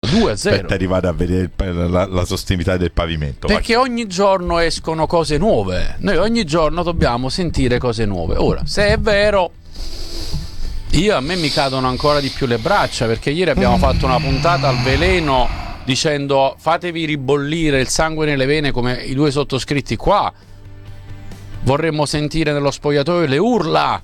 2-0. Aspetta, arrivare a vedere la sostenibilità del pavimento. Perché ogni giorno escono cose nuove. Noi ogni giorno dobbiamo sentire cose nuove. Ora, se è vero, a me mi cadono ancora di più le braccia, perché ieri abbiamo fatto una puntata al veleno dicendo fatevi ribollire il sangue nelle vene come i due sottoscritti qua. Vorremmo sentire nello spogliatoio le urla,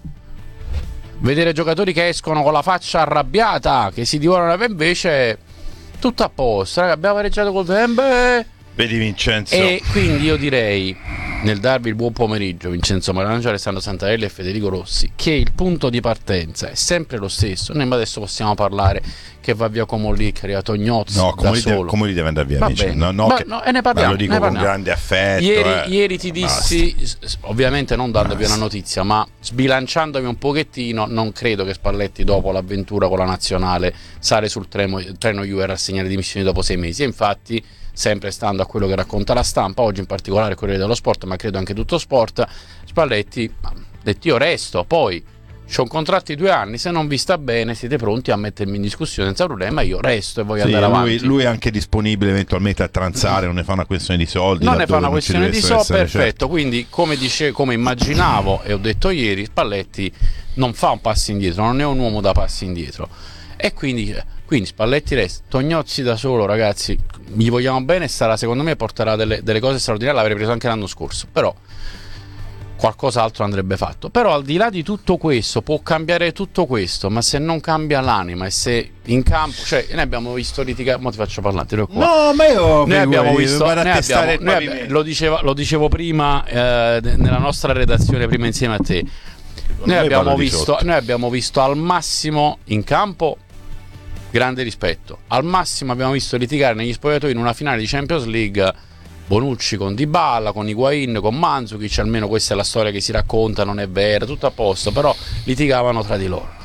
vedere giocatori che escono con la faccia arrabbiata, che si divorano, invece tutto a posto, abbiamo pareggiato col Vembe. Vedi Vincenzo. E quindi io direi, nel darvi il buon pomeriggio, Vincenzo Marangio, Alessandro Santarelli e Federico Rossi, che il punto di partenza è sempre lo stesso. Noi adesso possiamo parlare che va via Comolli, che è arrivato Gnozzi da solo. Come deve andare via? Va Dice. bene. E ne parliamo. Lo dico ne con parliamo. grande affetto. Ieri ti dissi, ovviamente non dandovi una notizia, ma sbilanciandomi un pochettino, non credo che Spalletti dopo l'avventura con la nazionale sale sul treno Juve a rassegnare dimissioni dopo 6 mesi. E infatti, sempre stando a quello che racconta la stampa, oggi in particolare il Corriere dello Sport, ma credo anche tutto sport, Spalletti ha detto io resto, poi c'ho un contratto di 2 anni, se non vi sta bene siete pronti a mettermi in discussione senza problema, io resto e voglio andare avanti. Lui è anche disponibile eventualmente a transare, non ne fa una questione di soldi. Non ne fa una questione di soldi, perfetto, certo. Quindi come immaginavo e ho detto ieri, Spalletti non fa un passo indietro, non è un uomo da passi indietro. E quindi Spalletti resta, Tognozzi da solo, ragazzi, gli vogliamo bene, sarà, secondo me porterà delle cose straordinarie, l'avrei preso anche l'anno scorso, però qualcos'altro andrebbe fatto. Però al di là di tutto questo, può cambiare tutto questo, ma se non cambia l'anima e se in campo, cioè noi abbiamo visto litigare, mo ti faccio parlare, no, ma io noi abbiamo visto, lo dicevo prima nella nostra redazione, prima insieme a te, noi abbiamo visto al massimo in campo grande rispetto, al massimo abbiamo visto litigare negli spogliatoi in una finale di Champions League Bonucci con Dybala, con Higuain, con Mandzukic, almeno questa è la storia che si racconta, non è vera, tutto a posto, però litigavano tra di loro.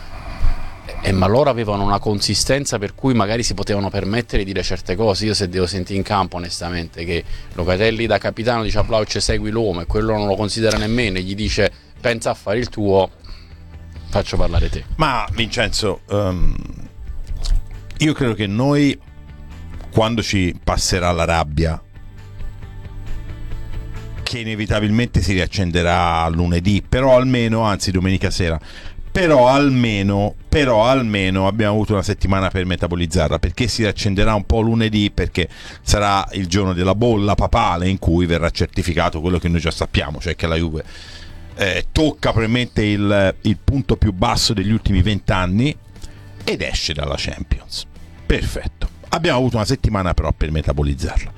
Ma loro avevano una consistenza per cui magari si potevano permettere di dire certe cose. Io se devo sentire in campo onestamente che Locatelli da capitano dice a Vlahovic segui l'uomo e quello non lo considera nemmeno e gli dice pensa a fare il tuo, faccio parlare te. Ma Vincenzo, io credo che noi, quando ci passerà la rabbia, che inevitabilmente si riaccenderà lunedì, però almeno, anzi domenica sera, però almeno abbiamo avuto una settimana per metabolizzarla, perché si riaccenderà un po' lunedì, perché sarà il giorno della bolla papale in cui verrà certificato quello che noi già sappiamo, cioè che la Juve tocca probabilmente il punto più basso degli ultimi 20 anni ed esce dalla Champions. Perfetto, abbiamo avuto una settimana però per metabolizzarla.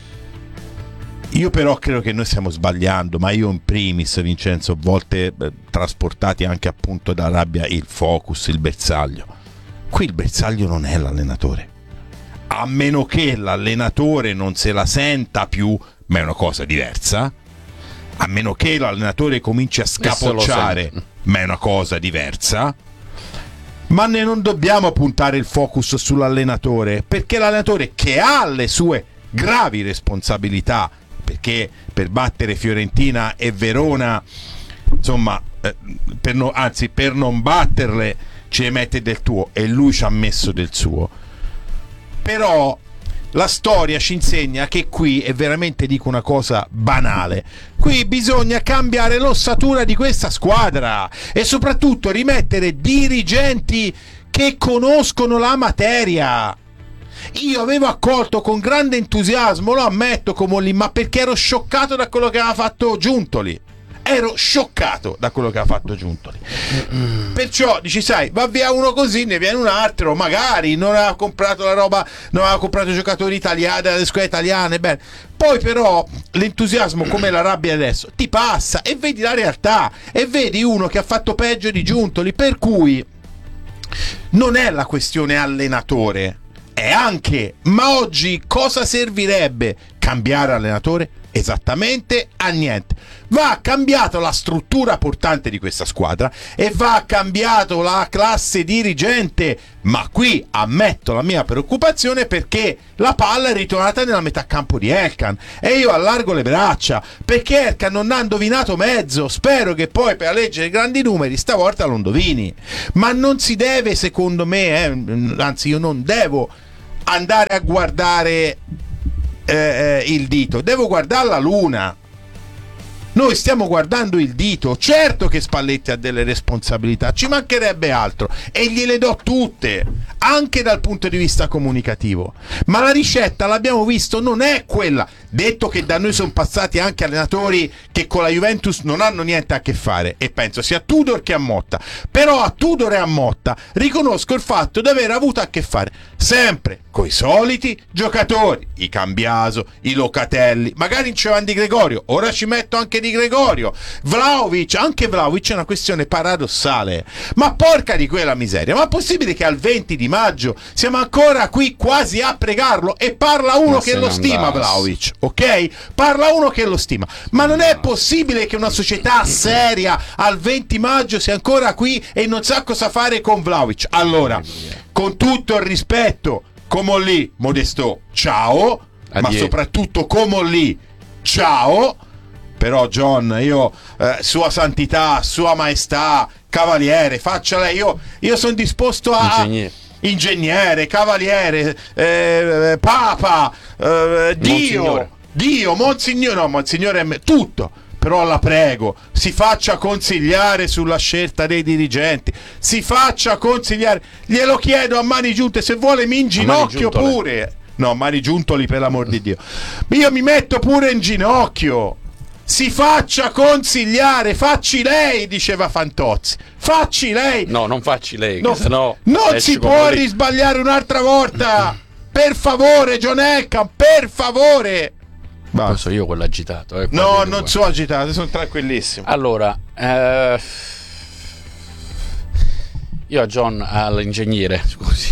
Io però credo che noi stiamo sbagliando, ma io in primis, Vincenzo, a volte trasportati anche appunto da rabbia, il focus, il bersaglio. Qui il bersaglio non è l'allenatore, a meno che l'allenatore non se la senta più, ma è una cosa diversa. A meno che l'allenatore cominci a scapocciare, ma è una cosa diversa. Ma noi non dobbiamo puntare il focus sull'allenatore, perché l'allenatore, che ha le sue gravi responsabilità, perché per battere Fiorentina e Verona, insomma, per non batterle ci mette del tuo, e lui ci ha messo del suo. Però la storia ci insegna che qui, e veramente dico una cosa banale, qui bisogna cambiare l'ossatura di questa squadra e soprattutto rimettere dirigenti che conoscono la materia. Io avevo accolto con grande entusiasmo, lo ammetto, Comolli, ma perché ero scioccato da quello che aveva fatto Giuntoli. Ero scioccato da quello che ha fatto Giuntoli. Perciò dici, sai, va via uno così, ne viene un altro, magari non aveva comprato la roba, non aveva comprato giocatori italiani delle squadre italiane, bene. Poi però l'entusiasmo, come la rabbia adesso, ti passa e vedi la realtà e vedi uno che ha fatto peggio di Giuntoli, per cui non è la questione allenatore, è anche, ma oggi cosa servirebbe? Cambiare allenatore? Esattamente a niente. Va cambiata la struttura portante di questa squadra e va cambiato la classe dirigente, ma qui ammetto la mia preoccupazione perché la palla è ritornata nella metà campo di Elkan e io allargo le braccia perché Elkan non ha indovinato mezzo. Spero che poi per leggere grandi numeri stavolta lo indovini, ma non si deve, secondo me, anzi io non devo andare a guardare il dito, devo guardare la luna. Noi stiamo guardando il dito. Certo che Spalletti ha delle responsabilità, ci mancherebbe altro, e gliele do tutte, anche dal punto di vista comunicativo, ma la ricetta, l'abbiamo visto, non è quella. Detto che da noi sono passati anche allenatori che con la Juventus non hanno niente a che fare, e penso sia a Tudor che a Motta, però a Tudor e a Motta riconosco il fatto di aver avuto a che fare sempre coi soliti giocatori, i Cambiaso, i Locatelli, magari in c'è Di Gregorio, ora ci metto anche Di Gregorio, Vlahovic. Anche Vlahovic è una questione paradossale, ma porca di quella miseria, ma è possibile che al 20 di maggio siamo ancora qui quasi a pregarlo? E parla uno che lo stima Vlahovic, ok? Parla uno che lo stima, ma non è possibile che una società seria al 20 maggio sia ancora qui e non sa cosa fare con Vlahovic. Allora, con tutto il rispetto, Comolli, Modesto, ciao. Addio. Ma soprattutto Comolli, ciao. Però John, io sua santità, sua maestà, cavaliere, faccia lei, io sono disposto a ingegnere, cavaliere, papa, Dio, monsignore, tutto. Però la prego, si faccia consigliare sulla scelta dei dirigenti, si faccia consigliare, glielo chiedo a mani giunte, se vuole mi inginocchio pure. No, mani giuntoli, per l'amor di Dio, io mi metto pure in ginocchio. Si faccia consigliare, facci lei, diceva Fantozzi, facci lei. No, non facci lei, no, sennò non si può risbagliare un'altra volta. Per favore, John Elkann, per favore. Poi so io quello agitato. No, non so agitato, sono tranquillissimo. Allora, io a John, all'ingegnere, scusi,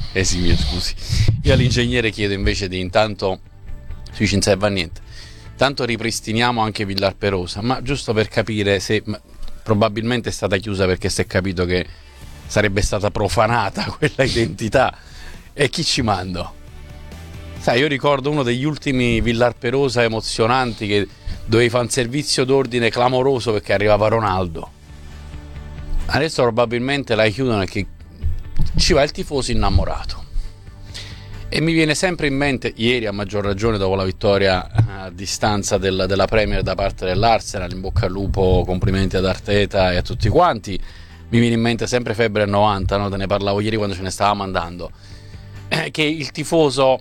io all'ingegnere chiedo invece di intanto, sui ci serve a niente, tanto ripristiniamo anche Villar Perosa, ma giusto per capire se probabilmente è stata chiusa perché si è capito che sarebbe stata profanata quella identità, e chi ci mando? Sai, io ricordo uno degli ultimi Villar Perosa emozionanti, che dovevi fare un servizio d'ordine clamoroso perché arrivava Ronaldo. Adesso probabilmente la chiudono, che ci va il tifoso innamorato. E mi viene sempre in mente, ieri a maggior ragione dopo la vittoria a distanza della Premier da parte dell'Arsenal, in bocca al lupo, complimenti ad Arteta e a tutti quanti, mi viene in mente sempre Febbre 90, no? Te ne parlavo ieri quando ce ne stavamo andando, che il tifoso...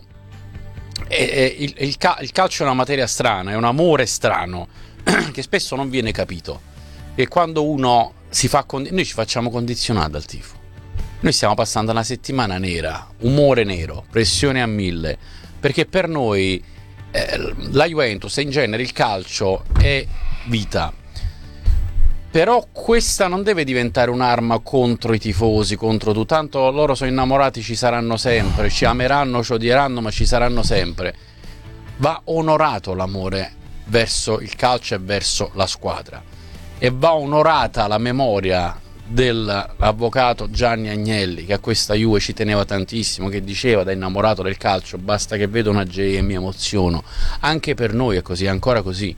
Il calcio è una materia strana, è un amore strano che spesso non viene capito, e quando uno si fa noi ci facciamo condizionare dal tifo. Noi stiamo passando una settimana nera, umore nero, pressione a 1000, perché per noi la Juventus e in genere il calcio è vita. Però questa non deve diventare un'arma contro i tifosi, contro tu. Tanto loro sono innamorati, ci saranno sempre, ci ameranno, ci odieranno, ma ci saranno sempre. Va onorato l'amore verso il calcio e verso la squadra, e va onorata la memoria dell'avvocato Gianni Agnelli, che a questa Juve ci teneva tantissimo, che diceva: da innamorato del calcio basta che vedo una J e mi emoziono. Anche per noi è così, è ancora così.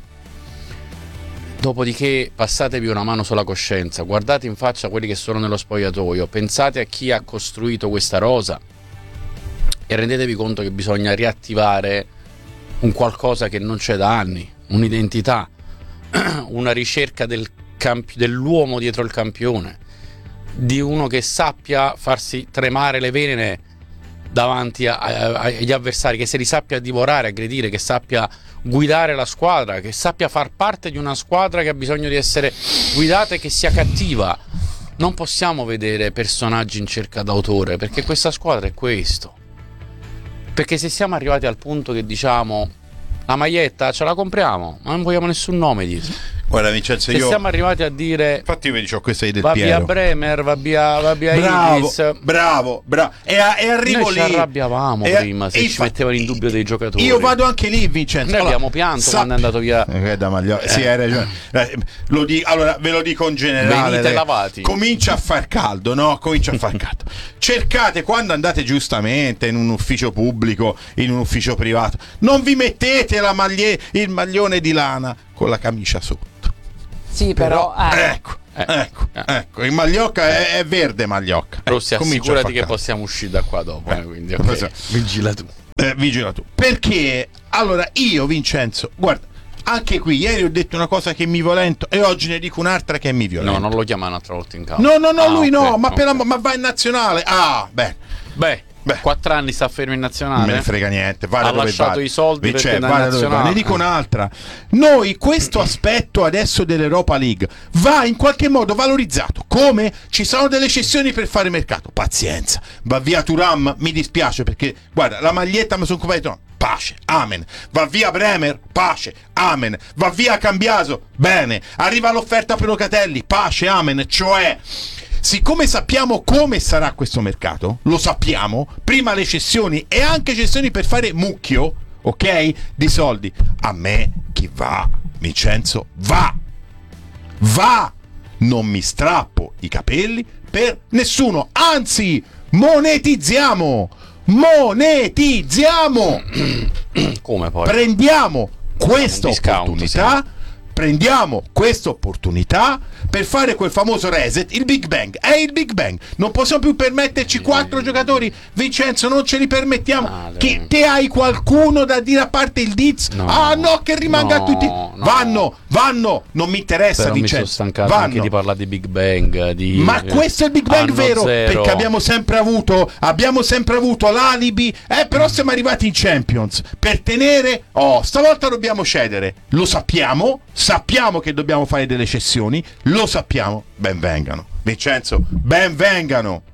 Dopodiché passatevi una mano sulla coscienza, guardate in faccia quelli che sono nello spogliatoio, pensate a chi ha costruito questa rosa e rendetevi conto che bisogna riattivare un qualcosa che non c'è da anni, un'identità, una ricerca dell'uomo dietro il campione, di uno che sappia farsi tremare le vene davanti agli avversari, che se li sappia divorare, aggredire, che sappia guidare la squadra, che sappia far parte di una squadra che ha bisogno di essere guidata e che sia cattiva. Non possiamo vedere personaggi in cerca d'autore, perché questa squadra è questo. Perché se siamo arrivati al punto che diciamo la maglietta ce la compriamo, ma non vogliamo nessun nome dietro. Guarda Vincenzo, se siamo arrivati a dire, infatti io vi dicevo questa idea del va Piero, via Bremer, va via bravo e arrivo noi lì, ci arrabbiavamo prima se ci mettevano in dubbio dei giocatori. Io vado anche lì, Vincenzo, noi abbiamo pianto quando è andato via sì, hai ragione. Allora ve lo dico in generale, venite lavati, comincia a far caldo, no? Cercate, quando andate giustamente in un ufficio pubblico, in un ufficio privato, non vi mettete il maglione di lana con la camicia sotto. Sì, però ecco, il Magliocca è verde. Magliocca. Rossi, assicurati che possiamo uscire da qua dopo. Quindi, okay. Vigila tu. Vigila tu. Perché allora io, Vincenzo, guarda, anche qui ieri ho detto una cosa che mi violento e oggi ne dico un'altra che mi violento. No, non lo chiama un'altra volta in campo. No, lui okay, no, ma, okay. Ma va in nazionale. Beh, 4 anni sta fermo in nazionale. Non me ne frega niente. Ha lasciato i soldi per nazionale. Ne dico un'altra. Noi questo aspetto adesso dell'Europa League va in qualche modo valorizzato. Come? Ci sono delle cessioni per fare mercato. Pazienza. Va via Thuram, mi dispiace perché guarda, la maglietta mi sono comprato. Pace, amen. Va via Bremer, pace, amen. Va via Cambiaso, bene. Arriva l'offerta per Locatelli, pace, amen. Cioè, siccome sappiamo come sarà questo mercato, lo sappiamo, prima le cessioni e anche cessioni per fare mucchio, ok, di soldi. A me chi va, Vincenzo, va. Non mi strappo i capelli per nessuno, anzi, monetizziamo. Come poi? Prendiamo questa opportunità per fare quel famoso reset, il Big Bang. È il Big Bang. Non possiamo più permetterci 4 giocatori. Vincenzo, non ce li permettiamo. Che te hai qualcuno da dire a parte il Diz? No, che rimanga a tutti. Vanno. Non mi interessa, però Vincenzo. Mi sono stancato anche di parlare di Big Bang. Ma questo è il Big Bang vero? Zero. Perché abbiamo sempre avuto l'alibi. Però siamo arrivati in Champions per tenere. Stavolta dobbiamo cedere. Lo sappiamo che dobbiamo fare delle cessioni. Lo sappiamo. Ben vengano, Vincenzo. Ben vengano.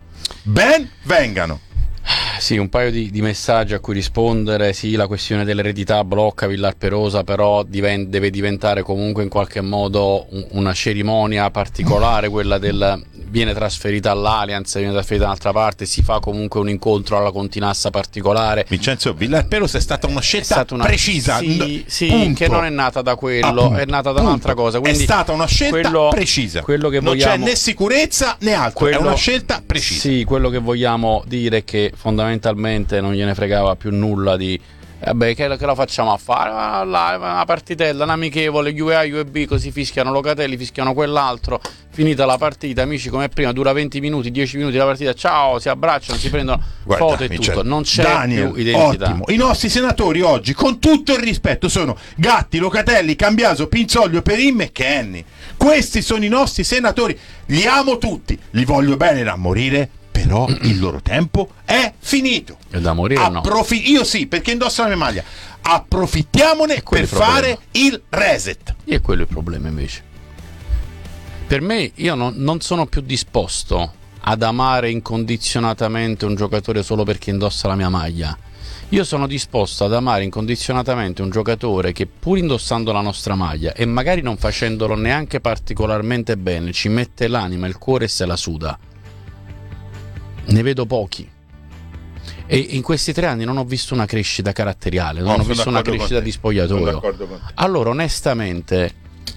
Sì, un paio di messaggi a cui rispondere. Sì, la questione dell'eredità blocca Villar Perosa, però deve diventare comunque in qualche modo una cerimonia particolare, quella del viene trasferita all'Allianz, viene trasferita da un'altra parte, si fa comunque un incontro alla Continassa particolare. Vincenzo, Villar Perosa è stata una scelta precisa, sì, che non è nata da quello, è nata da un'altra cosa. Quindi è stata una scelta precisa. Quello che non vogliamo, c'è né sicurezza né altro, è una scelta precisa. Sì, quello che vogliamo dire è che fondamentalmente non gliene fregava più nulla di che la facciamo a fare? Una partitella, un'amichevole, Juve A, Juve B, così fischiano Locatelli, fischiano quell'altro, finita la partita, amici, come prima, dura 20 minuti, 10 minuti la partita, ciao, si abbracciano, si prendono foto e tutto, non c'è più identità. Ottimo. I nostri senatori oggi, con tutto il rispetto, sono Gatti, Locatelli, Cambiaso, Pinzoglio, Perin e Kenny. Questi sono i nostri senatori, li amo tutti, li voglio bene da morire, però il loro tempo è finito. È da morire, no? Io sì, perché indosso la mia maglia. Approfittiamone per fare il reset. E è quello il problema invece. Per me, io non sono più disposto ad amare incondizionatamente un giocatore solo perché indossa la mia maglia. Io sono disposto ad amare incondizionatamente un giocatore che, pur indossando la nostra maglia e magari non facendolo neanche particolarmente bene, ci mette l'anima, il cuore e se la suda. Ne vedo pochi. E in questi 3 anni non ho visto una crescita caratteriale, non ho visto una crescita di spogliatoio. Allora, onestamente,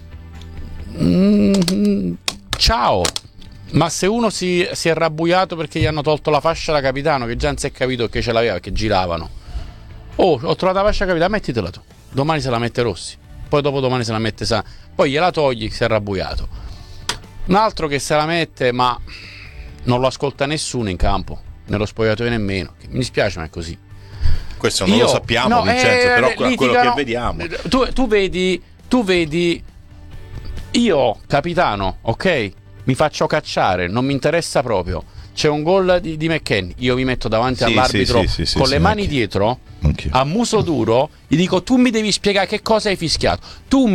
ciao. Ma se uno si è arrabbiato perché gli hanno tolto la fascia da capitano, che già non si è capito che ce l'aveva, che giravano. Ho trovato la fascia da capitano, mettitela tu. Domani se la mette Rossi, poi dopodomani se la mette poi gliela togli, si è arrabbiato. Un altro che se la mette, ma non lo ascolta nessuno in campo, nello spogliatoio nemmeno. Mi dispiace, ma è così. Questo non lo sappiamo, Vincenzo, però quello che vediamo. Tu vedi, io capitano, ok, mi faccio cacciare, non mi interessa proprio. C'è un gol di McKennie, io mi metto davanti all'arbitro con le mani dietro, a muso duro, gli dico: tu mi devi spiegare che cosa hai fischiato,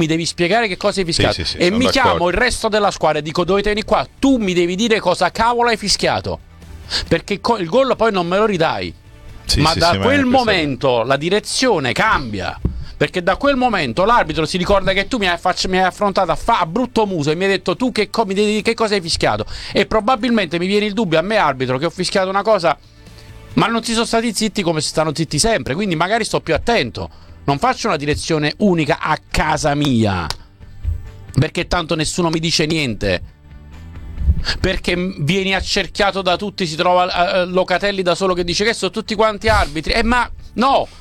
e mi chiamo il resto della squadra e dico: dovete venire qua, tu mi devi dire cosa cavolo hai fischiato, perché il gol poi non me lo ridai. Da quel momento la direzione cambia, perché da quel momento l'arbitro si ricorda che tu mi hai affrontato a brutto muso e mi hai detto: tu che cosa hai fischiato, e probabilmente mi viene il dubbio a me, arbitro, che ho fischiato una cosa, ma non si sono stati zitti come si stanno zitti sempre, quindi magari sto più attento, non faccio una direzione unica a casa mia, perché tanto nessuno mi dice niente, perché vieni accerchiato da tutti, si trova Locatelli da solo che dice che sono tutti quanti arbitri, ma no,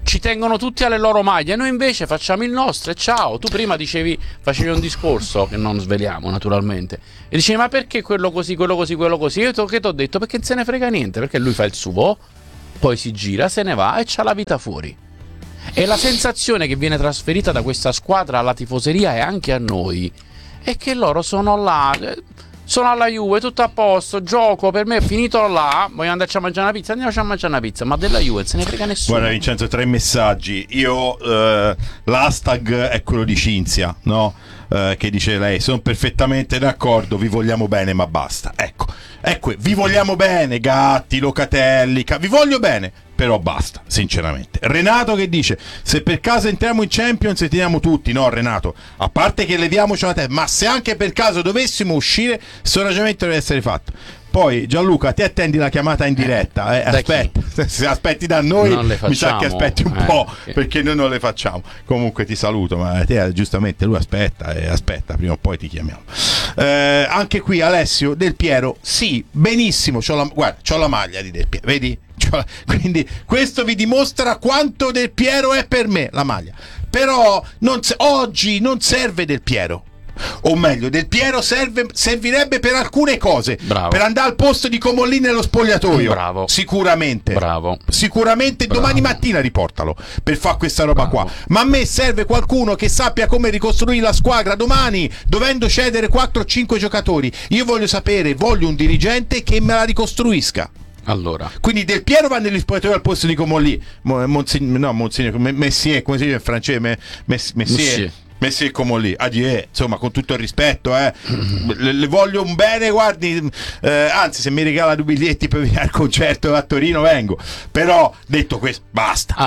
ci tengono tutti alle loro maglie, noi invece facciamo il nostro e ciao. Tu prima facevi un discorso che non sveliamo naturalmente e dicevi ma perché quello così, quello così, quello così? Io che ti ho detto perché non se ne frega niente, perché lui fa il suo, poi si gira, se ne va e c'ha la vita fuori. E la sensazione che viene trasferita da questa squadra alla tifoseria e anche a noi è che loro sono là, sono alla Juve, tutto a posto, gioco, per me è finito là, voglio andarci a mangiare una pizza, andiamoci a mangiare una pizza, ma della Juve se ne frega nessuno. Guarda Vincenzo, 3 messaggi. Io l'hashtag è quello di Cinzia, no? Che dice lei: sono perfettamente d'accordo, vi vogliamo bene ma basta. Ecco, vi vogliamo bene Gatti, Locatelli, vi voglio bene, però basta, sinceramente. Renato che dice: se per caso entriamo in Champions e teniamo tutti. No Renato, a parte che leviamoci la testa, ma se anche per caso dovessimo uscire, questo ragionamento deve essere fatto. Poi Gianluca, ti attendi la chiamata in diretta, aspetta, se aspetti da noi mi sa che aspetti un po', perché noi non le facciamo. Comunque ti saluto, ma te giustamente lui aspetta, prima o poi ti chiamiamo. Anche qui Alessio Del Piero, sì, benissimo, guarda, c'ho la maglia di Del Piero, vedi? Quindi questo vi dimostra quanto Del Piero è per me, la maglia. Però oggi non serve Del Piero. O meglio, Del Piero servirebbe per alcune cose. Bravo. Per andare al posto di Comolli nello spogliatoio. Bravo. Sicuramente. Bravo. Sicuramente. Bravo. Domani mattina riportalo per fare questa roba qua. Ma a me serve qualcuno che sappia come ricostruire la squadra domani, dovendo cedere 4 o 5 giocatori. Io voglio un dirigente che me la ricostruisca. Allora, quindi Del Piero va negli spogliatoi al posto di Comolli. Messier, come si dice in francese? Messi come lì, insomma, con tutto il rispetto, le voglio un bene, guardi, anzi se mi regala 2 biglietti per venire al concerto a Torino vengo. Però detto questo, basta.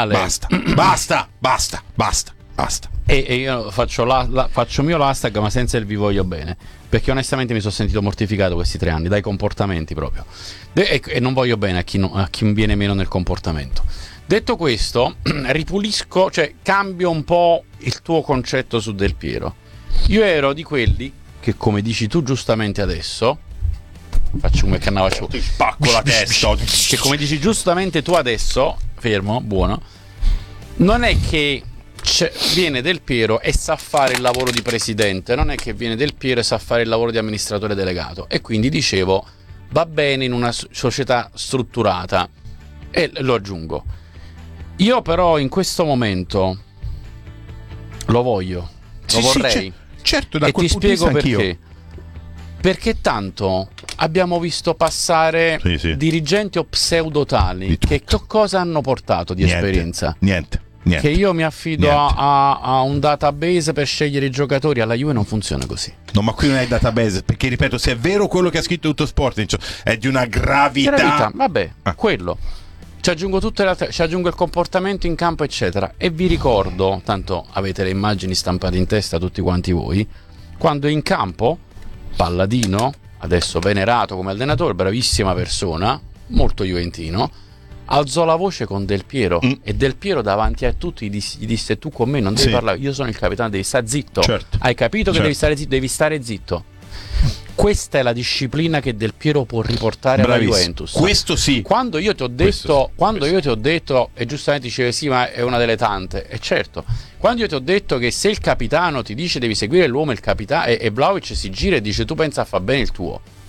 E io faccio mio l'hashtag, ma senza il vi voglio bene, perché onestamente mi sono sentito mortificato questi 3 anni dai comportamenti proprio, e non voglio bene a chi viene meno nel comportamento. Detto questo, ripulisco, cioè cambio un po' il tuo concetto su Del Piero. Io ero di quelli che, come dici tu giustamente adesso, faccio come cannavaccio, ti spacco la testa, che come dici giustamente tu adesso, fermo, buono, non è che viene Del Piero e sa fare il lavoro di presidente, non è che viene Del Piero e sa fare il lavoro di amministratore delegato, e quindi dicevo va bene in una società strutturata, e lo aggiungo. Io però in questo momento lo voglio, lo vorrei. Certo, da e quel ti punto di spiego vista perché. Perché tanto abbiamo visto passare dirigenti o pseudotali che cosa hanno portato di esperienza? Niente. Che io mi affido a un database per scegliere i giocatori. Alla Juve non funziona così. No, ma qui non è il database, perché ripeto, se è vero quello che ha scritto Tutto Sport, è di una gravità. Vabbè, quello. Ci aggiungo ci aggiungo il comportamento in campo, eccetera. E vi ricordo, tanto avete le immagini stampate in testa tutti quanti voi, quando in campo Palladino, adesso venerato come allenatore, bravissima persona, molto juventino, alzò la voce con Del Piero e Del Piero davanti a tutti gli disse: tu con me non devi parlare, io sono il capitano, devi stare zitto. Hai capito che devi stare zitto? Devi stare zitto. Questa è la disciplina che Del Piero può riportare alla Juventus. Questo sì. Quando io ti ho detto, e giustamente dicevi sì, ma è una delle tante, e certo, quando io ti ho detto che se il capitano ti dice devi seguire l'uomo, il capitano, e Vlahovic si gira e dice tu pensa a far bene il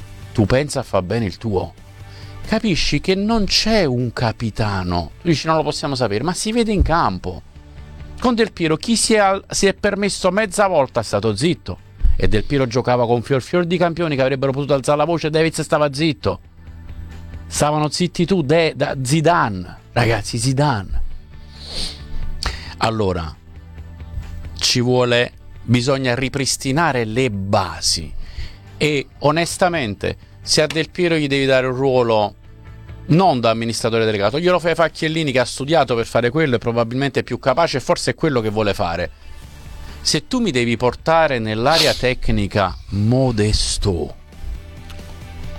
tuo, capisci che non c'è un capitano. Tu dici non lo possiamo sapere, ma si vede in campo. Con Del Piero chi si è permesso mezza volta è stato zitto. E Del Piero giocava con fior di campioni che avrebbero potuto alzare la voce. Davids stava zitto. Stavano zitti tu, Zidane. Ragazzi, Zidane. Allora, bisogna ripristinare le basi. E onestamente, se a Del Piero gli devi dare un ruolo non da amministratore delegato, glielo fai fare Chiellini, che ha studiato per fare quello e probabilmente è più capace, e forse è quello che vuole fare. Se tu mi devi portare nell'area tecnica Modesto,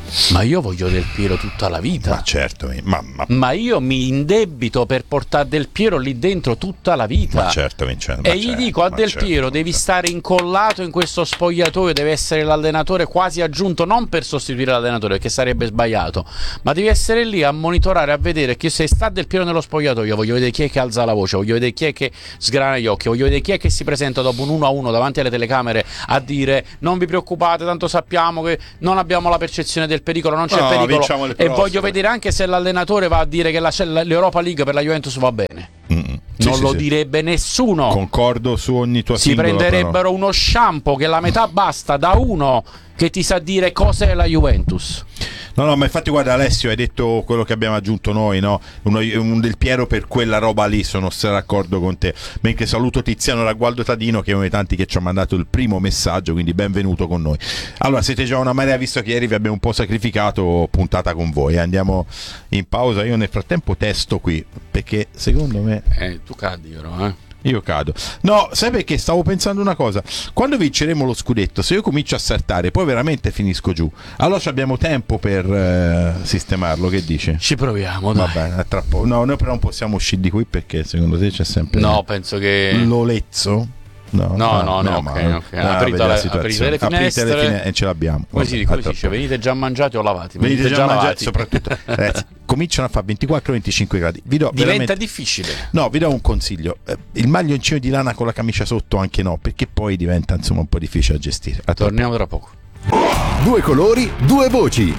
Ma io voglio Del Piero tutta la vita. Ma certo, ma io mi indebito per portare Del Piero lì dentro tutta la vita. Ma certo, Vincenzo. E gli dico a Del Piero, devi stare incollato in questo spogliatoio, deve essere l'allenatore quasi aggiunto, non per sostituire l'allenatore, perché sarebbe sbagliato, ma devi essere lì a monitorare, a vedere che se sta Del Piero nello spogliatoio, voglio vedere chi è che alza la voce, voglio vedere chi è che sgrana gli occhi, voglio vedere chi è che si presenta dopo un 1-1 davanti alle telecamere a dire non vi preoccupate, tanto sappiamo che non abbiamo la percezione del pericolo, non c'è pericolo, e voglio vedere anche se l'allenatore va a dire che l'Europa League per la Juventus va bene. Non lo direbbe nessuno. Concordo su ogni tua si prenderebbero però uno shampoo che la metà basta da uno che ti sa dire cos'è la Juventus. No, ma infatti guarda Alessio, hai detto quello che abbiamo aggiunto noi, no? Un Del Piero per quella roba lì, sono d'accordo con te. Mentre saluto Tiziano Raggualdo Tadino, che è uno dei tanti che ci ha mandato il primo messaggio, quindi benvenuto con noi. Allora, siete già una marea, visto che ieri vi abbiamo un po' sacrificato, puntata con voi. Andiamo in pausa, io nel frattempo testo qui, perché secondo me... tu cadi però, Io cado. No, sai perché? Stavo pensando una cosa. Quando vinceremo lo scudetto, se io comincio a saltare, poi veramente finisco giù. Allora abbiamo tempo per sistemarlo, che dici? Ci proviamo, dai. Va bene, tra poco. No, noi però non possiamo uscire di qui perché secondo te c'è sempre... No, penso che... L'olezzo? No, ok. Aprite le finestre e ce l'abbiamo. Come si dice? Venite già mangiati o lavati? Venite già mangiati, soprattutto. Ragazzi, cominciano a fare 24-25 gradi. Diventa difficile. No, vi do un consiglio. Il maglioncino di lana con la camicia sotto anche no, perché poi diventa insomma un po' difficile da gestire. Torniamo tra poco. 2 colori, 2 voci.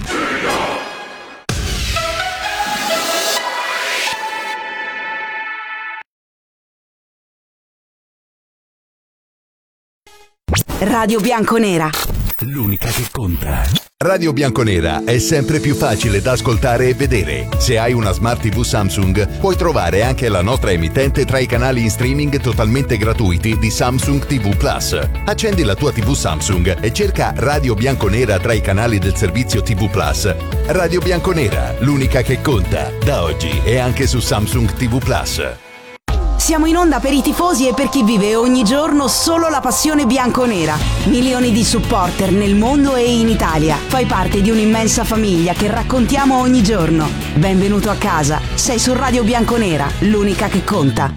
Radio Bianconera, l'unica che conta. Radio Bianconera è sempre più facile da ascoltare e vedere. Se hai una Smart TV Samsung, puoi trovare anche la nostra emittente tra i canali in streaming totalmente gratuiti di Samsung TV Plus. Accendi la tua TV Samsung e cerca Radio Bianconera tra i canali del servizio TV Plus. Radio Bianconera, l'unica che conta. Da oggi è anche su Samsung TV Plus. siamo in onda per i tifosi e per chi vive ogni giorno solo la passione bianconera. Milioni di supporter nel mondo e in Italia. Fai parte di un'immensa famiglia che raccontiamo ogni giorno. Benvenuto a casa. Sei su Radio Bianconera, l'unica che conta.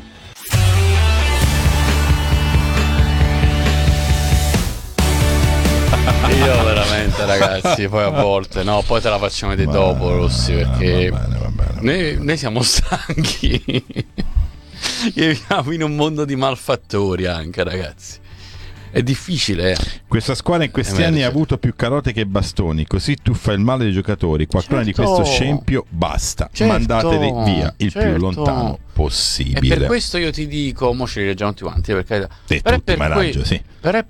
Io veramente, ragazzi, poi a volte no, poi te la facciamo vedere dopo, Rossi, perché va bene. Noi siamo stanchi. Viviamo in un mondo di malfattori anche, ragazzi. È difficile. Questa squadra in questi anni ha avuto più carote che bastoni, così tuffa il male dei giocatori. Qualcuno di questo scempio basta. Mandateli via il più lontano possibile. E per questo io ti dico, mo ci rileggiamo tutti quanti, per carità. Però è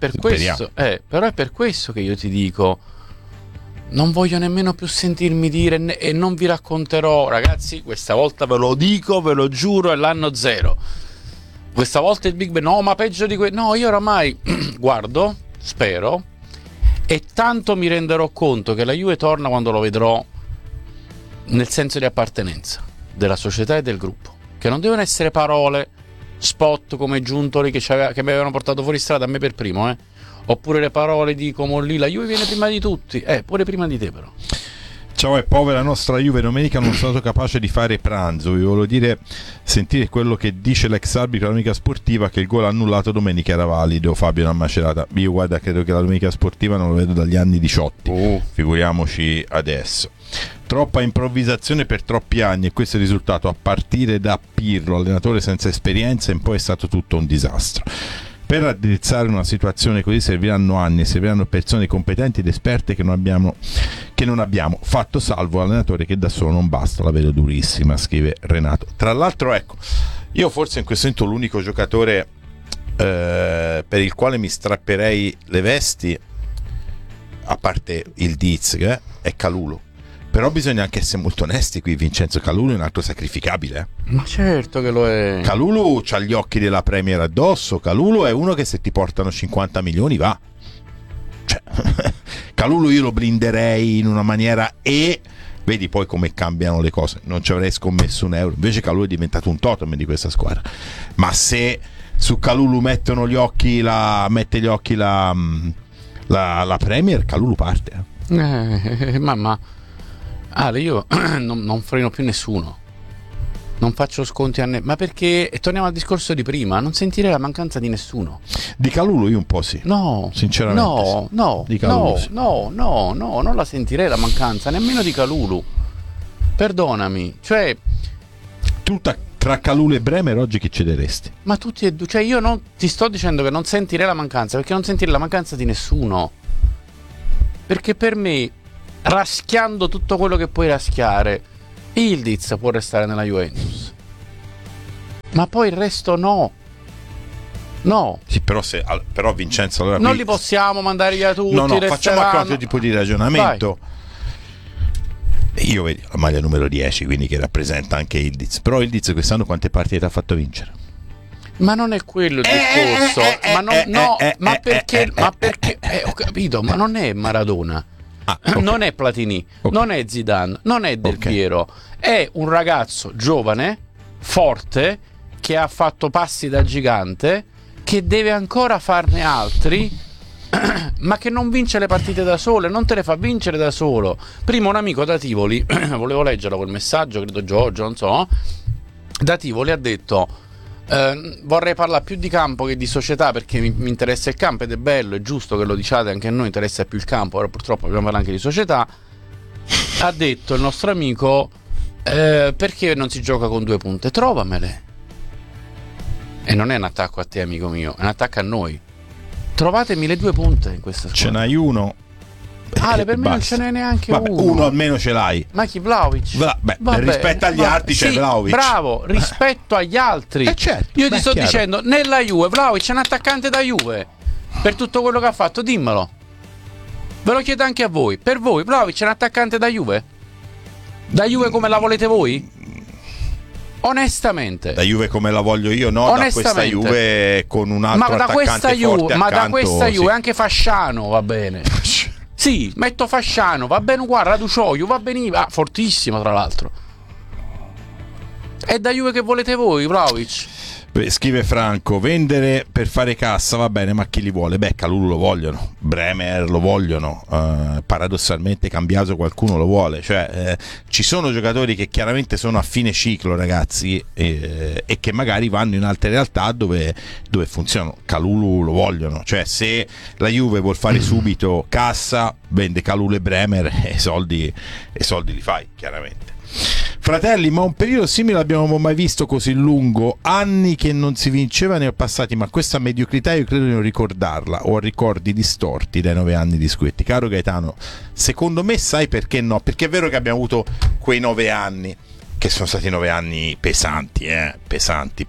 per questo che io ti dico, non voglio nemmeno più sentirmi dire, e non vi racconterò, ragazzi, questa volta ve lo dico, ve lo giuro, è l'anno zero. Questa volta il Big Ben, no, ma peggio di no, io oramai guardo, spero, e tanto mi renderò conto che la Juve torna quando lo vedrò nel senso di appartenenza della società e del gruppo, che non devono essere parole spot come Giuntoli che mi avevano portato fuori strada, a me per primo, oppure le parole di come lì la Juve viene prima di tutti, pure prima di te però. Ciao, è povera nostra Juve, domenica non sono stato capace di fare pranzo. Vi volevo dire, sentire quello che dice l'ex arbitro della domenica sportiva, che il gol annullato domenica era valido. Fabio una macerata. Io guarda, credo che la domenica sportiva non lo vedo dagli anni 18, figuriamoci adesso. Troppa improvvisazione per troppi anni, e questo è il risultato, a partire da Pirlo, allenatore senza esperienza, e poi è stato tutto un disastro. Per raddrizzare una situazione così serviranno anni, serviranno persone competenti ed esperte che non abbiamo, fatto salvo l'allenatore che da solo non basta. La vedo durissima, scrive Renato. Tra l'altro, ecco, io forse in questo momento l'unico giocatore per il quale mi strapperei le vesti, a parte il Diz, è Kalulu. Però bisogna anche essere molto onesti qui. Vincenzo Kalulu è un altro sacrificabile. Ma certo che lo è. Kalulu c'ha gli occhi della Premier addosso. Kalulu è uno che se ti portano 50 milioni va. Cioè, Kalulu io lo blinderei in una maniera, e vedi poi come cambiano le cose. Non ci avrei scommesso un euro. Invece Kalulu è diventato un totem di questa squadra. Ma se su Kalulu mette gli occhi la Premier, Kalulu parte. Mamma, Ale, io non freno più nessuno, non faccio sconti ma perché, e torniamo al discorso di prima, non sentirei la mancanza di nessuno. Di Kalulu io un po' sì. No, sinceramente no, di Kalulu, sì. no, non la sentirei la mancanza, nemmeno di Kalulu. Perdonami, cioè tra Kalulu e Bremer oggi chi cederesti? Ma tutti e due, cioè io non ti sto dicendo che non sentirei la mancanza, perché non sentirei la mancanza di nessuno. Perché per me, raschiando tutto quello che puoi raschiare, Yildiz può restare nella Juventus, ma poi il resto no. Sì, però Vincenzo, allora non li possiamo mandare via tutti. No, facciamo un altro tipo di ragionamento. Vai. Io vedo la maglia numero 10, quindi che rappresenta anche Yildiz. Però Yildiz quest'anno quante partite ha fatto vincere? Ma non è quello il discorso. Ma perché ho capito, ma non è Maradona. Okay. Non è Platini, okay. Non è Zidane, non è Del Piero. È un ragazzo giovane, forte, che ha fatto passi da gigante, che deve ancora farne altri, ma che non vince le partite da solo, non te le fa vincere da solo. Prima un amico da Tivoli, volevo leggerlo quel messaggio, credo Giorgio, non so, da Tivoli ha detto: vorrei parlare più di campo che di società, perché mi interessa il campo ed è bello, è giusto che lo diciate, anche a noi interessa più il campo, ora purtroppo dobbiamo parlare anche di società. Ha detto il nostro amico: perché non si gioca con 2 punte? Trovamele. E non è un attacco a te, amico mio, è un attacco a noi. Trovatemi le 2 punte in questa squadra. Ce n'hai uno? Ale, per me non ce n'è neanche uno almeno ce l'hai. Ma chi? Vlahovic? Rispetto agli altri c'è Vlahovic. Bravo, rispetto agli altri. Certo, io ti sto dicendo, nella Juve Vlahovic è un attaccante da Juve. Per tutto quello che ha fatto, dimmelo. Ve lo chiedo anche a voi. Per voi Vlahovic è un attaccante da Juve? Da Juve come la volete voi? Onestamente. Da Juve come la voglio io, no? Da questa Juve con un altro attaccante forte accanto. Ma da questa Juve anche Fasciano va bene. Sì, metto Fasciano, va bene uguale, Raducioiu, va bene, fortissimo tra l'altro. È da Juve che volete voi, Vlahovic? Scrive Franco: vendere per fare cassa, va bene, ma chi li vuole? Kalulu lo vogliono, Bremer lo vogliono, paradossalmente Cambiaso qualcuno lo vuole, cioè ci sono giocatori che chiaramente sono a fine ciclo, ragazzi, e che magari vanno in altre realtà dove funzionano. Kalulu lo vogliono, cioè se la Juve vuol fare subito cassa, vende Kalulu e Bremer e soldi li fai, chiaramente. Fratelli, ma un periodo simile l'abbiamo mai visto così lungo? Anni che non si vinceva ne ho passati, ma questa mediocrità io credo di non ricordarla. Ho ricordi distorti dai 9 anni di Squetti. Caro Gaetano, secondo me sai perché no? Perché è vero che abbiamo avuto quei 9 anni, che sono stati 9 anni pesanti, pesanti,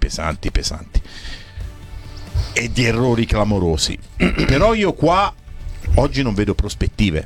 e di errori clamorosi. Però io qua oggi non vedo prospettive.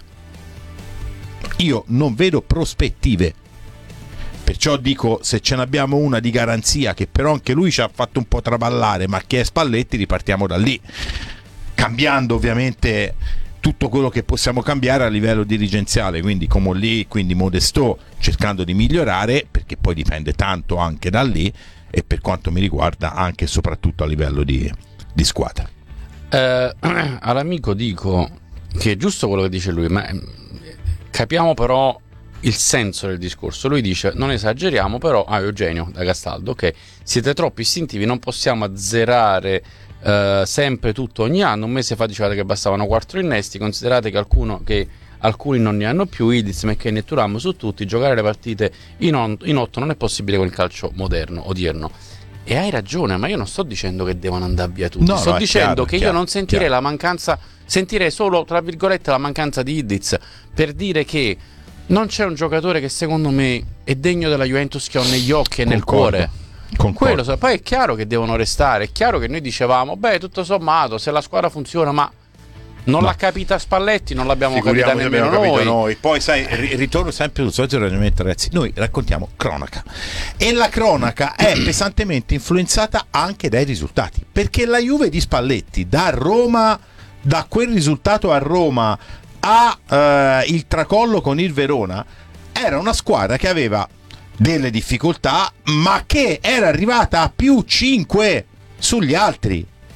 Perciò dico, se ce n'abbiamo una di garanzia, che però anche lui ci ha fatto un po' traballare, ma che è Spalletti, ripartiamo da lì, cambiando ovviamente tutto quello che possiamo cambiare a livello dirigenziale, quindi quindi Modesto cercando di migliorare, perché poi dipende tanto anche da lì, e per quanto mi riguarda anche e soprattutto a livello di squadra. All'amico dico che è giusto quello che dice lui, ma capiamo però il senso del discorso. Lui dice: non esageriamo, però Eugenio da Castaldo, ok, siete troppo istintivi, non possiamo azzerare sempre tutto ogni anno. Un mese fa dicevate che bastavano 4 innesti, considerate che alcuni non ne hanno più. Yildiz, McKennie e Thuram su tutti, giocare le partite in 8 non è possibile con il calcio moderno, odierno. E hai ragione, ma io non sto dicendo che devono andare via tutti, sto dicendo che io non sentirei la mancanza, sentirei solo tra virgolette la mancanza di Yildiz, per dire che non c'è un giocatore che secondo me è degno della Juventus che ho negli occhi e nel cuore. Quello, poi è chiaro che devono restare, è chiaro che noi dicevamo tutto sommato se la squadra funziona, ma non l'ha capita Spalletti, non l'abbiamo capita nemmeno noi. Poi sai, ritorno sempre sul solito ragionamento, ragazzi, noi raccontiamo cronaca e la cronaca è pesantemente influenzata anche dai risultati, perché la Juve di Spalletti da quel risultato a Roma il tracollo con il Verona era una squadra che aveva delle difficoltà, ma che era arrivata a più 5 sugli altri.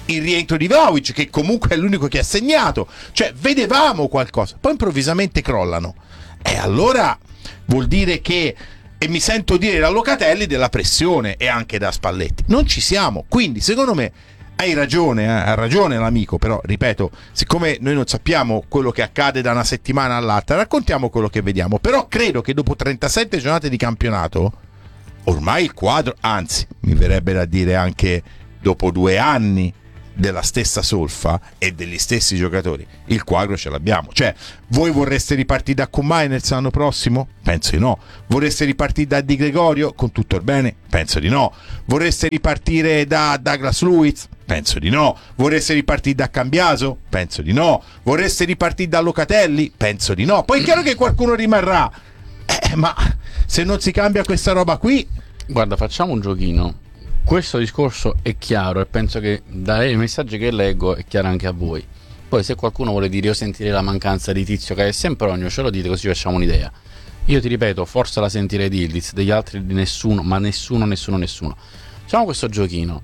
il rientro di Vlahovic, che comunque è l'unico che ha segnato, cioè vedevamo qualcosa, poi improvvisamente crollano, e allora vuol dire che, e mi sento dire da Locatelli, della pressione, e anche da Spalletti non ci siamo. Quindi secondo me hai ragione, ha ragione l'amico, però ripeto, siccome noi non sappiamo quello che accade da una settimana all'altra, raccontiamo quello che vediamo. Però credo che dopo 37 giornate di campionato ormai il quadro, anzi mi verrebbe da dire anche dopo 2 anni della stessa solfa e degli stessi giocatori, il quadro ce l'abbiamo. Cioè, voi vorreste ripartire da Koumajners l'anno prossimo? Penso di no. Vorreste ripartire da Di Gregorio con tutto il bene? Penso di no. Vorreste ripartire da Douglas Luiz? Penso di no. Vorreste ripartire da Cambiaso? Penso di no. Vorreste ripartire da Locatelli? Penso di no. Poi è chiaro che qualcuno rimarrà, ma se non si cambia questa roba qui... Guarda, facciamo un giochino. Questo discorso è chiaro e penso che dai messaggi che leggo è chiaro anche a voi. Poi se qualcuno vuole dire io sentirei la mancanza di Tizio che è Sempronio, ce lo dite così facciamo un'idea. Io ti ripeto, forse la sentirei di Ildiz, degli altri di nessuno, ma nessuno. Facciamo questo giochino.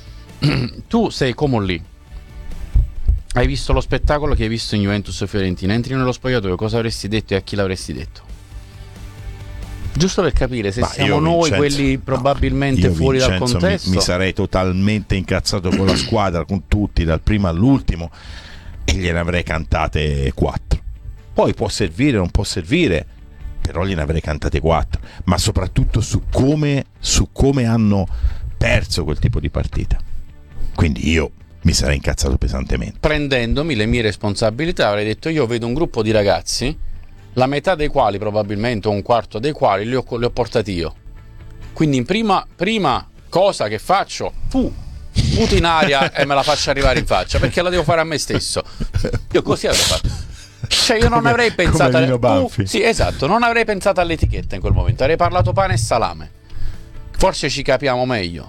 Tu sei come lì, hai visto lo spettacolo che hai visto in Juventus e Fiorentina, entri nello spogliatoio, cosa avresti detto e a chi l'avresti detto? Giusto per capire se siamo noi quelli probabilmente fuori dal contesto. Mi sarei totalmente incazzato con la squadra, con tutti, dal primo all'ultimo, e gliene avrei cantate 4. Poi può servire, non può servire, però gliene avrei cantate 4. Ma soprattutto su come hanno perso quel tipo di partita. Quindi io mi sarei incazzato pesantemente. Prendendomi le mie responsabilità avrei detto io vedo un gruppo di ragazzi, la metà dei quali probabilmente, o un quarto dei quali li ho portati io. Quindi in prima cosa che faccio, buto in aria e me la faccio arrivare in faccia, perché la devo fare a me stesso. Io così avrei fatto. Cioè io non avrei pensato sì, esatto, non avrei pensato all'etichetta in quel momento, avrei parlato pane e salame. Forse ci capiamo meglio.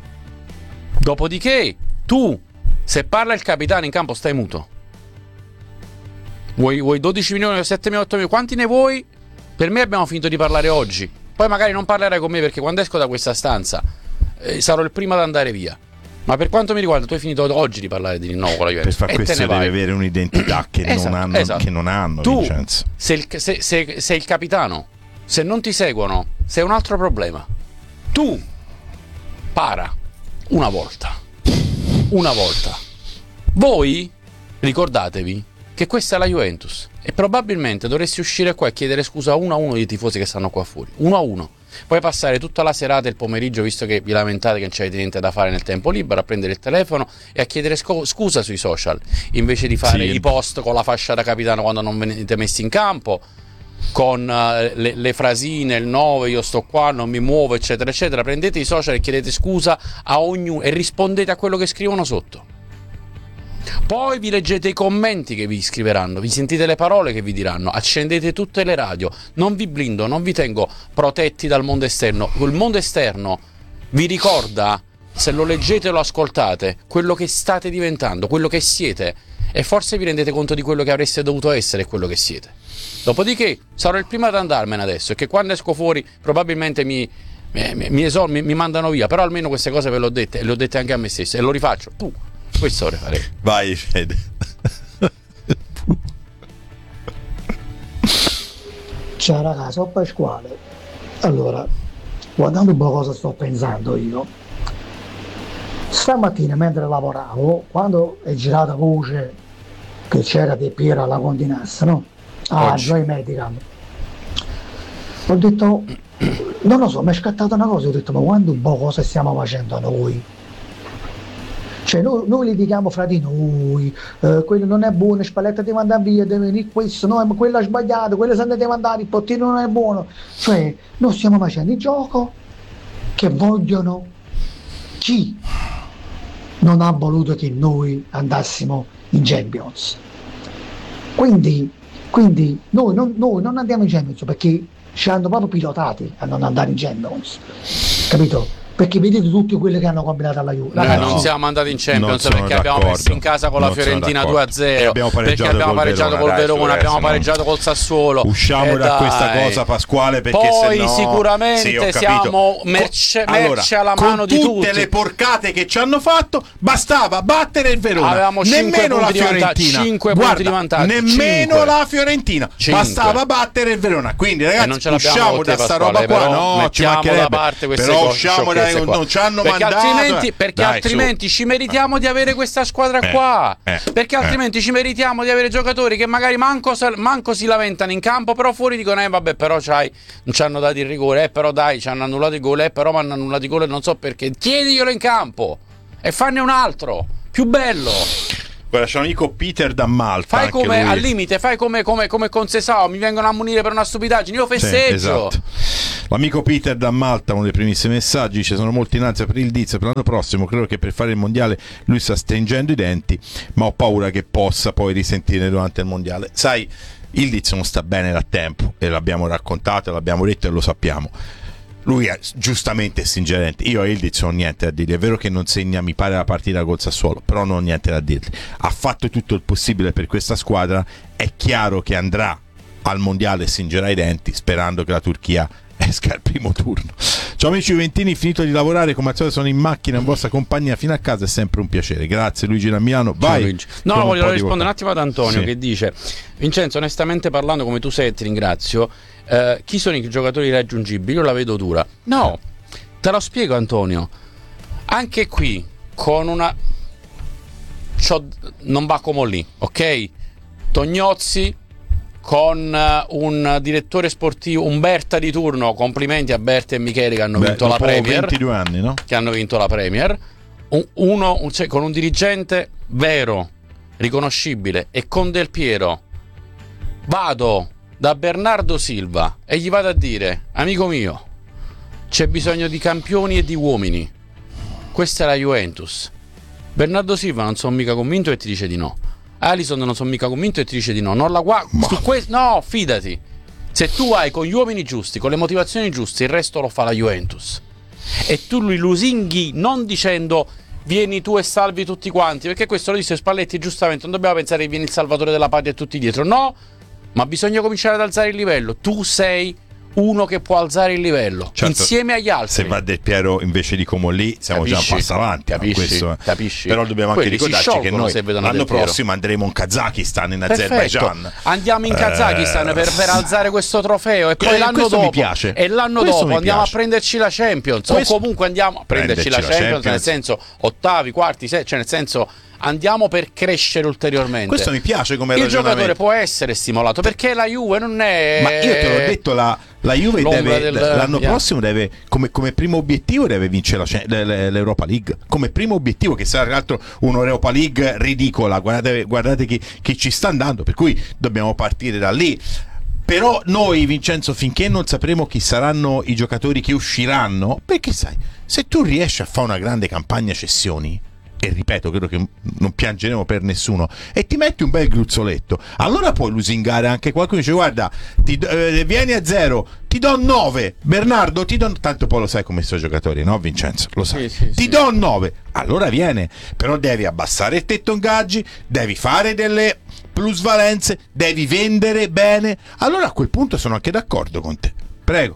Dopodiché tu, se parla il capitano in campo, stai muto. Vuoi 12 milioni, 7 milioni, 8 milioni, quanti ne vuoi? Per me abbiamo finito di parlare oggi. Poi magari non parlerai con me perché quando esco da questa stanza sarò il primo ad andare via. Ma per quanto mi riguarda tu hai finito oggi di parlare di rinnovo con la Juventus. Per far questo devi avere un'identità che non hanno. Tu Vincenzo. sei il capitano. Se non ti seguono sei un altro problema. Tu para una volta. Voi ricordatevi che questa è la Juventus e probabilmente dovresti uscire qua e chiedere scusa a uno dei tifosi che stanno qua fuori, 1-1. Poi passare tutta la serata e il pomeriggio, visto che vi lamentate che non c'avete niente da fare nel tempo libero, a prendere il telefono e a chiedere scusa sui social, invece di fare i post con la fascia da capitano quando non venite messi in campo, con le frasine, il 9, io sto qua, non mi muovo, eccetera eccetera. Prendete i social e chiedete scusa a ognuno e rispondete a quello che scrivono sotto. Poi vi leggete i commenti che vi scriveranno, vi sentite le parole che vi diranno, accendete tutte le radio, non vi blindo, non vi tengo protetti dal mondo esterno. Il mondo esterno vi ricorda, se lo leggete e lo ascoltate, quello che state diventando, quello che siete, e forse vi rendete conto di quello che avreste dovuto essere e quello che siete. Dopodiché sarò il primo ad andarmene adesso, e che quando esco fuori probabilmente mi mandano via, però almeno queste cose ve le ho dette, e le ho dette anche a me stesso, e lo rifaccio. Questo ora farei. Vai Fede. Ciao ragazzi, sono Pasquale. Allora, guardando un po' cosa sto pensando io, stamattina mentre lavoravo, quando è girata voce che c'era De Piero alla Continassa, no? Joy Medical, ho detto, non lo so, mi è scattata una cosa, ho detto, ma guarda un po' cosa stiamo facendo noi. Cioè noi litighiamo fra di noi, quello non è buono, Spalletta ti manda via, deve venire questo, no, ma quello ha sbagliato, quello se ne deve andare, il portiere non è buono. Cioè noi stiamo facendo il gioco che vogliono chi non ha voluto che noi andassimo in Champions. Quindi noi non andiamo in Champions perché ci hanno proprio pilotati a non andare in Champions, capito? perché vedete tutti quelli che hanno combinato alla Juve. Noi non siamo andati in Champions perché abbiamo perso in casa con la Fiorentina 2-0, perché abbiamo pareggiato col Verona, abbiamo pareggiato col Sassuolo. Usciamo da questa cosa, Pasquale, perché poi sennò... sicuramente siamo merce alla mano di tutti. Con tutte le porcate che ci hanno fatto, bastava battere il Verona. Avevamo nemmeno la Fiorentina, 5 punti di vantaggio. Nemmeno la Fiorentina, bastava battere il Verona. Quindi ragazzi, usciamo da sta roba qua, no, ci mancherebbe. Però usciamo da non ci hanno mandato, perché altrimenti ci meritiamo di avere questa squadra qua, perché altrimenti ci meritiamo di avere giocatori che magari manco si lamentano in campo, però fuori dicono vabbè, però non ci hanno dato il rigore, però dai, ci hanno annullato il gol, però mi hanno annullato il gol, non so perché. Chiediglielo in campo e fanne un altro più bello. Guarda, c'è un amico Peter da Malta. Fai come al limite, fai come con Sesao, mi vengono a munire per una stupidaggine, io festeggio. Esatto. L'amico Peter da Malta, uno dei primissimi messaggi, ci sono molti in ansia per il Diz per l'anno prossimo, credo che per fare il mondiale lui sta stringendo i denti, ma ho paura che possa poi risentire durante il mondiale. Sai, il Diz non sta bene da tempo e l'abbiamo raccontato, l'abbiamo detto e lo sappiamo. Lui è giustamente stringente. Io a Ildiz non ho niente da dirgli. È vero che non segna, mi pare, la partita col Sassuolo, però non ho niente da dirgli. Ha fatto tutto il possibile per questa squadra. È chiaro che andrà al mondiale e stringerà i denti, sperando che la Turchia esca al primo turno. Ciao amici juventini, finito di lavorare, come al solito sono in macchina in vostra compagnia fino a casa, è sempre un piacere. Grazie Luigi da Milano. Vai. Luigi. No, voglio rispondere un attimo ad Antonio, che dice: Vincenzo, onestamente parlando, come tu sei, ti ringrazio. Chi sono i giocatori raggiungibili? Io la vedo dura. No, te lo spiego, Antonio. Anche qui con una non va come lì, ok? Tognozzi con un direttore sportivo, un Berta di turno. Complimenti a Berta e Michele che hanno vinto la Premier. 22 anni, no? Che hanno vinto la Premier. Cioè, con un dirigente vero, riconoscibile, e con Del Piero vado da Bernardo Silva e gli vado a dire: amico mio, c'è bisogno di campioni e di uomini, questa è la Juventus. Bernardo Silva non sono mica convinto e ti dice di no. Alisson non sono mica convinto e ti dice di no. No, fidati, se tu hai con gli uomini giusti, con le motivazioni giuste, il resto lo fa la Juventus. E tu li lusinghi non dicendo vieni tu e salvi tutti quanti, perché questo lo disse Spalletti giustamente, non dobbiamo pensare che vieni il salvatore della patria e tutti dietro, no, ma bisogna cominciare ad alzare il livello. Tu sei uno che può alzare il livello, certo, insieme agli altri. Se va Del Piero invece di Comolli siamo già un passo avanti, capisci? Però dobbiamo anche ricordarci che noi l'anno prossimo andremo in Kazakistan, in Azerbaijan. Andiamo in Kazakistan per alzare questo trofeo e poi l'anno dopo, mi piace. E l'anno dopo andiamo a prenderci la Champions, o comunque andiamo a prenderci la Champions, nel senso ottavi, quarti, cioè nel senso andiamo per crescere ulteriormente. Questo mi piace come il giocatore può essere stimolato, perché la Juve non è... Ma io te l'ho detto, la Juve l'anno prossimo deve, come primo obiettivo, deve vincere l'Europa League. Come primo obiettivo, che sarà tra l'altro un'Europa League ridicola. Guardate chi ci sta andando, per cui dobbiamo partire da lì. Però noi, Vincenzo, finché non sapremo chi saranno i giocatori che usciranno, perché sai, se tu riesci a fare una grande campagna cessioni, e ripeto, credo che non piangeremo per nessuno, e ti metti un bel gruzzoletto, allora puoi lusingare anche qualcuno. Dice: guarda, vieni a 0, ti do 9, Bernardo ti do, tanto poi lo sai come sono i giocatori, no Vincenzo? Lo sai, ti do 9, allora viene, però devi abbassare il tetto ingaggi, devi fare delle plusvalenze, devi vendere bene, allora a quel punto sono anche d'accordo con te. Prego.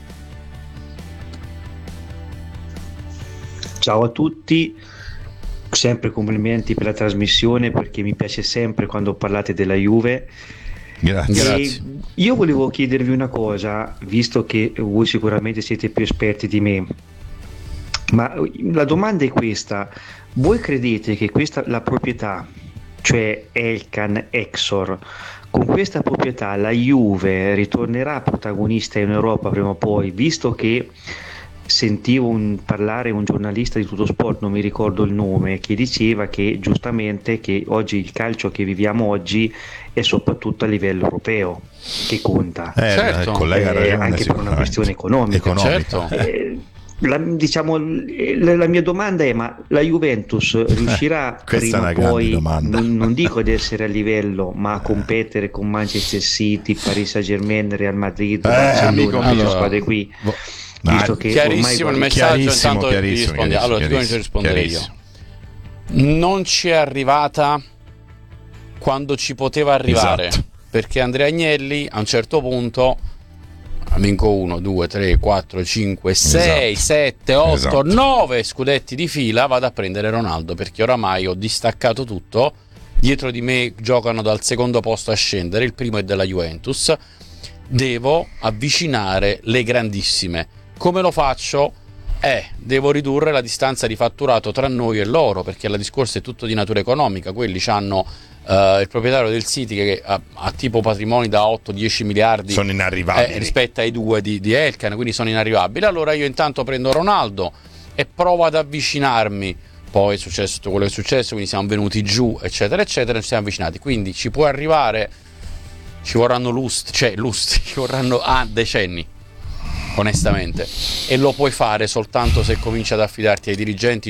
Ciao a tutti, sempre complimenti per la trasmissione, perché mi piace sempre quando parlate della Juve. Grazie. Io volevo chiedervi una cosa, visto che voi sicuramente siete più esperti di me, ma la domanda è questa: voi credete che la proprietà, cioè Elkan Exor, con questa proprietà la Juve ritornerà protagonista in Europa prima o poi, visto che sentivo parlare un giornalista di Tuttosport, non mi ricordo il nome, che diceva che giustamente che oggi il calcio che viviamo oggi è soprattutto a livello europeo che conta, certo. Il collega ha ragione, anche per una questione economica. Certo. La mia domanda è: ma la Juventus riuscirà prima o poi, non dico ad essere a livello, ma a competere con Manchester City, Paris Saint-Germain, Real Madrid, Barcellona, queste squadre qui? Visto che chiarissimo il messaggio, intanto allora ti comincio a rispondere io. Non ci è arrivata quando ci poteva arrivare, esatto. Perché Andrea Agnelli a un certo punto vinco 1, 2, 3, 4, 5, 6, 7, 8, 9 scudetti di fila, vado a prendere Ronaldo, perché oramai ho distaccato tutto. Dietro di me giocano dal secondo posto a scendere, il primo è della Juventus, devo avvicinare le grandissime. Come lo faccio? Devo ridurre la distanza di fatturato tra noi e loro, perché la discorso è tutto di natura economica. Quelli hanno il proprietario del City che ha tipo patrimoni da 8-10 miliardi, sono inarrivabili rispetto ai due di Elkann, quindi sono inarrivabili. Allora io intanto prendo Ronaldo e provo ad avvicinarmi. Poi è successo tutto quello che è successo, quindi siamo venuti giù, eccetera eccetera, ci siamo avvicinati. Quindi ci può arrivare, ci vorranno ci vorranno decenni, onestamente, e lo puoi fare soltanto se cominci ad affidarti ai dirigenti